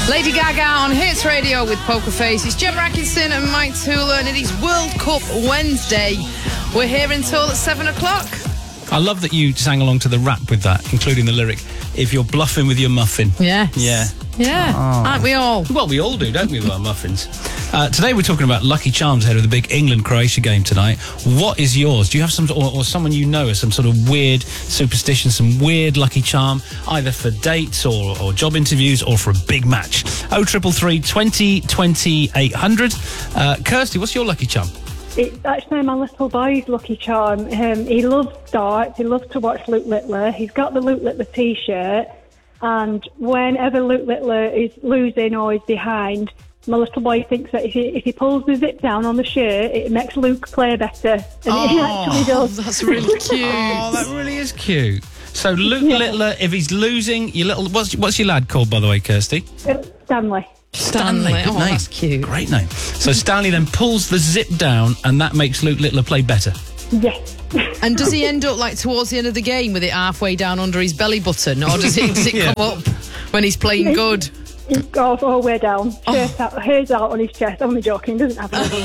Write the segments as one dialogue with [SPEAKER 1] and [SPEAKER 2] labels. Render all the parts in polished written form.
[SPEAKER 1] Lady Gaga on Hits Radio with Poker Face. It's Gemma Atkinson and Mike Tula, and it is World Cup Wednesday. We're here until 7 o'clock.
[SPEAKER 2] I love that you sang along to the rap with that, including the lyric, "If you're bluffing with your muffin."
[SPEAKER 1] Yes.
[SPEAKER 2] Yeah.
[SPEAKER 1] Yeah.
[SPEAKER 2] Oh.
[SPEAKER 1] Aren't we all?
[SPEAKER 2] Well, we all do, don't we, with our muffins? Today we're talking about Lucky Charms ahead of the big England-Croatia game tonight. What is yours? Do you have some, or someone you know has some sort of weird superstition, some weird lucky charm, either for dates or job interviews or for a big match? 0333 20 20 800. Kirsty, what's your lucky charm?
[SPEAKER 3] It's actually my little boy's lucky charm. He loves darts. He loves to watch Luke Littler. He's got the Luke Littler T-shirt, and whenever Luke Littler is losing or is behind, my little boy thinks that if he pulls the zip down on the shirt, it makes Luke play better. And he actually does.
[SPEAKER 1] That's really cute.
[SPEAKER 2] Oh, that really is cute. So Luke Littler, if he's losing, your little what's your lad called, by the way, Kirsty?
[SPEAKER 3] Stanley.
[SPEAKER 1] Stanley.
[SPEAKER 2] Good
[SPEAKER 1] Oh,
[SPEAKER 2] name.
[SPEAKER 1] that's cute.
[SPEAKER 2] Great name. So Stanley then pulls the zip down, and that makes Luke Littler play better.
[SPEAKER 3] Yes.
[SPEAKER 1] And does he end up like towards the end of the game with it halfway down under his belly button, or does it come up when he's playing good?
[SPEAKER 3] He goes all the way down. Hairs out on his chest. I'm only joking. Doesn't have any.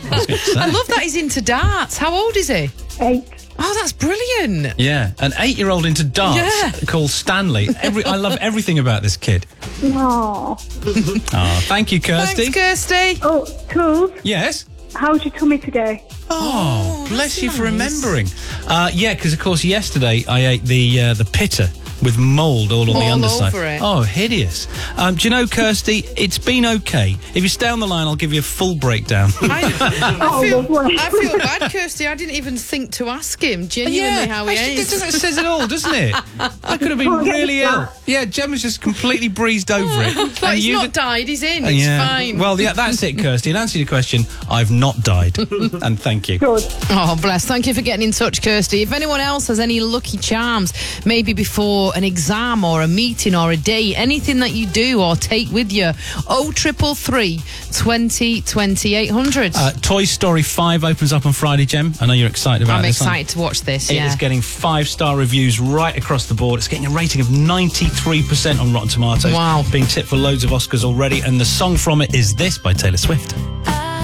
[SPEAKER 1] I love that he's into darts. How old is he?
[SPEAKER 3] 8.
[SPEAKER 1] Oh, that's brilliant.
[SPEAKER 2] Yeah, an 8-year-old into darts called Stanley. I love everything about this kid.
[SPEAKER 3] Aww.
[SPEAKER 2] Oh, thank you, Kirsty.
[SPEAKER 1] Thanks, Kirsty.
[SPEAKER 3] Oh, Tools,
[SPEAKER 2] Yes?
[SPEAKER 3] how's your tummy today?
[SPEAKER 2] Oh, bless
[SPEAKER 1] that's
[SPEAKER 2] you for
[SPEAKER 1] nice.
[SPEAKER 2] remembering. Yeah, because, of course, yesterday I ate the pitta with mould all on the
[SPEAKER 1] All
[SPEAKER 2] underside.
[SPEAKER 1] over it.
[SPEAKER 2] Oh, hideous. Do you know, Kirsty, it's been okay. If you stay on the line, I'll give you a full breakdown.
[SPEAKER 1] I
[SPEAKER 3] lovely.
[SPEAKER 1] feel bad, Kirsty. I didn't even think to ask him genuinely how he
[SPEAKER 2] actually,
[SPEAKER 1] is.
[SPEAKER 2] it says it all, doesn't it? I could have been really ill. Yeah, Gemma's just completely breezed over it.
[SPEAKER 1] But he's not died, he's in. It's fine.
[SPEAKER 2] Well, yeah, that's it, Kirsty. In answer to your question, I've not died. And thank you.
[SPEAKER 3] Good.
[SPEAKER 1] Oh, bless. Thank you for getting in touch, Kirsty. If anyone else has any lucky charms, maybe before an exam or a meeting or a date, anything that you do or take with you, 0333 20 20 800.
[SPEAKER 2] Toy Story 5 opens up on Friday, Gem. I know you're excited about
[SPEAKER 1] I'm
[SPEAKER 2] this.
[SPEAKER 1] excited to watch this,
[SPEAKER 2] It
[SPEAKER 1] yeah.
[SPEAKER 2] is getting 5-star reviews right across the board. It's getting a rating of 93% on Rotten Tomatoes.
[SPEAKER 1] Wow.
[SPEAKER 2] Being tipped for loads of Oscars already. And the song from it is this by Taylor Swift.